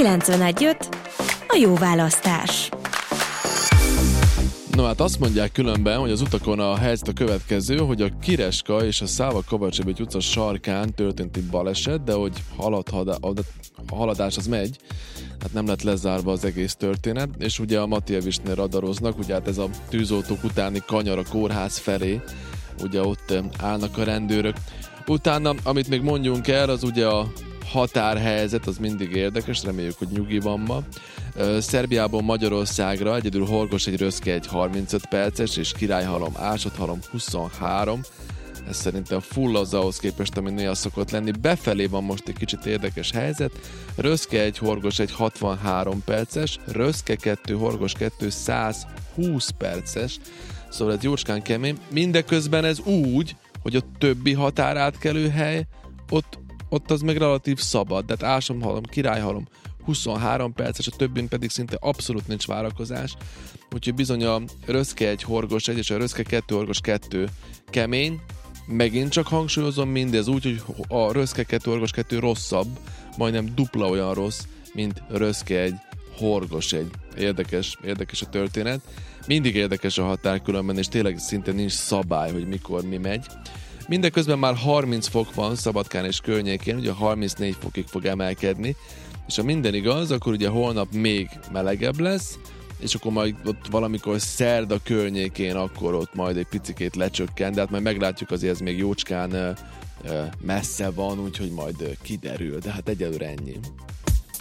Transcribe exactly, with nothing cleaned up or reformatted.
kilencvenegy öt a jó választás. No hát azt mondják különben, hogy az utakon a helyzet a következő, hogy a Kireska és a Száva-Kovácsevics utca sarkán történt egy baleset, de hogy halad, a haladás az megy, hát nem lett lezárva az egész történet, és ugye a Matievicsnél radaroznak, ugye hát ez a tűzoltók utáni kanyar a kórház felé, ugye ott állnak a rendőrök. Utána, amit még mondjunk el, az ugye a határhelyzet, az mindig érdekes, reméljük, hogy nyugi van ma. Szerbiából Magyarországra egyedül Horgos egy Röszke egy harmincöt perces, és Királyhalom, Ásodhalom huszonhárom. Ez szerintem full az ahhoz képest, ami néha szokott lenni. Befelé van most egy kicsit érdekes helyzet. Röszke egy Horgos egy hatvanhárom perces, Röszke kettő Horgos kettő százhúsz perces. Szóval ez jócskán kemény. Mindeközben ez úgy, hogy a többi határátkelő hely, ott, ott az meg relatív szabad. Tehát Ásodhalom, Királyhalom huszonhárom perces, a többin pedig szinte abszolút nincs várakozás. Úgyhogy bizony a Röszke egy Horgos egy és a Röszke kettő Horgos kettő kemény. Megint csak hangsúlyozom, mindez úgy, hogy a Röszke kettő Horgos kettő rosszabb, majdnem dupla olyan rossz, mint Röszke egy Horgos egy. Érdekes, érdekes a történet. Mindig érdekes a határ különben, és tényleg szinte nincs szabály, hogy mikor mi megy. Mindeközben már harminc fok van Szabadkán és környékén, ugye harmincnégy fokig fog emelkedni, és ha minden igaz, akkor ugye holnap még melegebb lesz, és akkor majd ott valamikor szerda környékén akkor ott majd egy picikét lecsökken, de hát majd meglátjuk, azért ez még jócskán messze van, úgyhogy majd kiderül, de hát egyelőre ennyi.